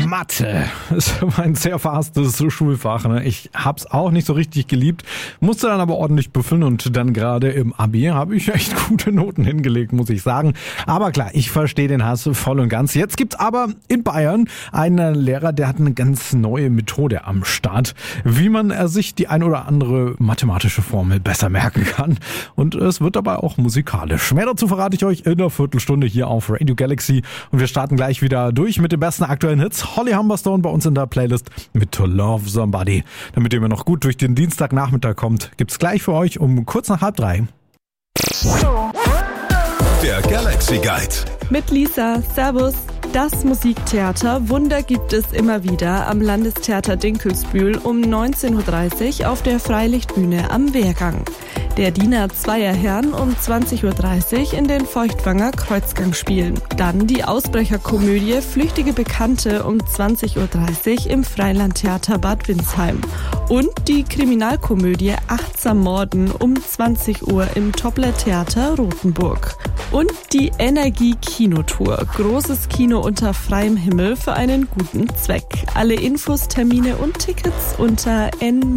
Mathe ist ein sehr verhasstes Schulfach. Ne? Ich hab's auch nicht so richtig geliebt, musste dann aber ordentlich büffeln und dann gerade im Abi habe ich echt gute Noten hingelegt, muss ich sagen. Aber klar, ich verstehe den Hass voll und ganz. Jetzt gibt's aber in Bayern einen Lehrer, der hat eine ganz neue Methode am Start, wie man sich die ein oder andere mathematische Formel besser merken kann. Und es wird dabei auch musikalisch. Mehr dazu verrate ich euch in der Viertelstunde hier auf Radio Galaxy. Und wir starten gleich wieder durch mit den besten aktuellen Hits. Holly Humberstone bei uns in der Playlist mit To Love Somebody. Damit ihr mir noch gut durch den Dienstagnachmittag kommt, gibt's gleich für euch um kurz nach 2:30. Der Galaxy Guide. Mit Lisa, Servus. Das Musiktheater Wunder gibt es immer wieder am Landestheater Dinkelsbühl um 19.30 Uhr auf der Freilichtbühne am Wehrgang. Der Diener zweier Herren um 20.30 Uhr in den Feuchtwanger Kreuzgang spielen. Dann die Ausbrecherkomödie Flüchtige Bekannte um 20.30 Uhr im Freilandtheater Bad Windsheim. Und die Kriminalkomödie Achtsam Morden um 20 Uhr im Toppler-Theater Rothenburg. Und die Energie-Kinotour. Großes Kino unter freiem Himmel für einen guten Zweck. Alle Infos, Termine und Tickets unter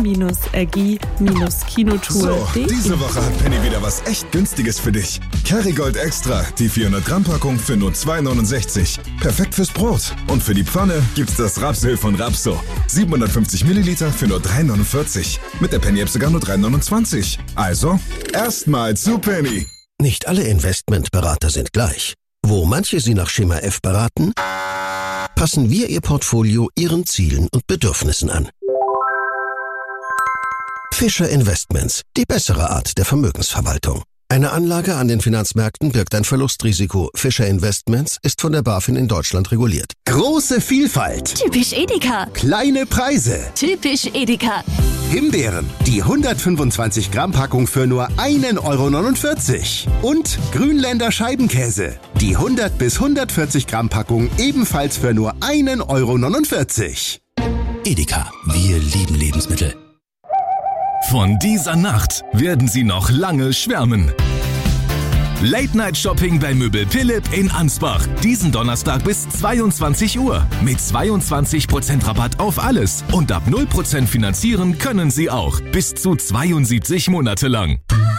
n-rgi-kinotour.de. So, diese Woche hat Penny wieder was echt Günstiges für dich. Kerrygold Extra, die 400 Gramm Packung für nur 2,69. Perfekt fürs Brot. Und für die Pfanne gibt's das Rapsöl von Rapso. 750 Milliliter für nur 3,49. Mit der Penny-App sogar nur 3,29. Also, erstmal zu Penny. Nicht alle Investmentberater sind gleich. Wo manche Sie nach Schema F beraten, passen wir Ihr Portfolio Ihren Zielen und Bedürfnissen an. Fischer Investments, die bessere Art der Vermögensverwaltung. Eine Anlage an den Finanzmärkten birgt ein Verlustrisiko. Fischer Investments ist von der BaFin in Deutschland reguliert. Große Vielfalt. Typisch Edeka. Kleine Preise. Typisch Edeka. Himbeeren, die 125 Gramm Packung für nur 1,49 €. Und Grünländer Scheibenkäse, die 100 bis 140 Gramm Packung ebenfalls für nur 1,49 €. Edeka, wir lieben Lebensmittel. Von dieser Nacht werden Sie noch lange schwärmen. Late-Night-Shopping bei Möbel Philipp in Ansbach. Diesen Donnerstag bis 22 Uhr. Mit 22% Rabatt auf alles. Und ab 0% finanzieren können Sie auch. Bis zu 72 Monate lang.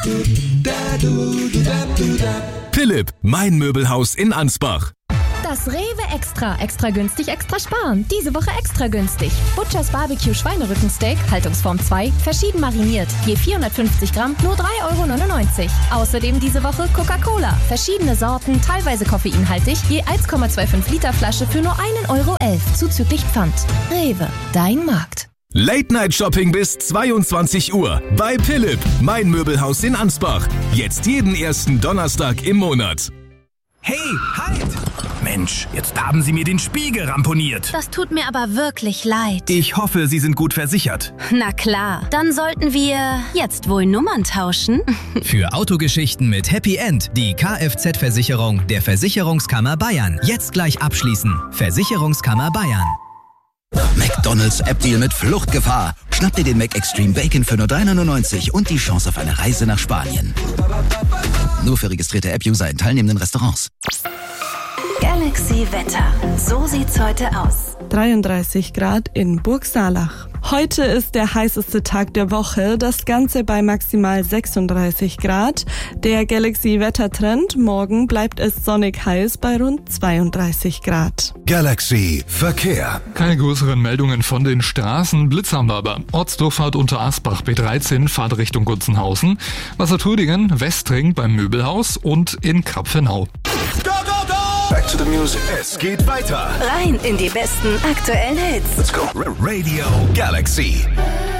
Philipp, mein Möbelhaus in Ansbach. Das Rewe extra günstig, extra sparen. Diese Woche extra günstig. Butchers Barbecue Schweinerückensteak, Haltungsform 2, verschieden mariniert. Je 450 Gramm, nur 3,99 €. Außerdem diese Woche Coca-Cola. Verschiedene Sorten, teilweise koffeinhaltig, je 1,25 Liter Flasche für nur 1,11 € zuzüglich Pfand. Rewe, dein Markt. Late-Night-Shopping bis 22 Uhr bei Philipp, mein Möbelhaus in Ansbach. Jetzt jeden ersten Donnerstag im Monat. Hey, halt! Mensch, jetzt haben Sie mir den Spiegel ramponiert. Das tut mir aber wirklich leid. Ich hoffe, Sie sind gut versichert. Na klar, dann sollten wir jetzt wohl Nummern tauschen. Für Autogeschichten mit Happy End die Kfz-Versicherung der Versicherungskammer Bayern. Jetzt gleich abschließen. Versicherungskammer Bayern. McDonald's App-Deal mit Fluchtgefahr. Schnapp dir den McExtreme Bacon für nur 3,99 € und die Chance auf eine Reise nach Spanien. Nur für registrierte App-User in teilnehmenden Restaurants. Galaxy Wetter. So sieht's heute aus. 33 Grad in Burgsalach. Heute ist der heißeste Tag der Woche, das Ganze bei maximal 36 Grad. Der Galaxy-Wettertrend, morgen bleibt es sonnig heiß bei rund 32 Grad. Galaxy Verkehr. Keine größeren Meldungen von den Straßen. Blitz haben wir aber. Ortsdurchfahrt unter Asbach B13, Fahrt Richtung Gunzenhausen. Wassertrödingen, Westring beim Möbelhaus und in Krapfenau. Go, go, go! Back to the music. Es geht weiter. Rein in die besten aktuellen Hits. Let's go. Radio Galaxy.